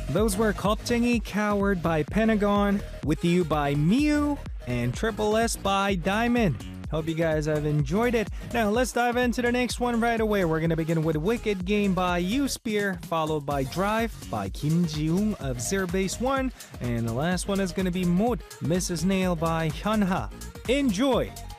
Those were 겁쟁이 Coward by Pentagon, With You by Mew, and Triple S by Diamond. Hope you guys have enjoyed it. Now let's dive into the next one right away. We're gonna begin with Wicked Game by U-Spear, followed by Drive by Kim Ji-woong of Zero Base One, and the last one is gonna be Mood, Mrs. Nail by Hyunha. Enjoy!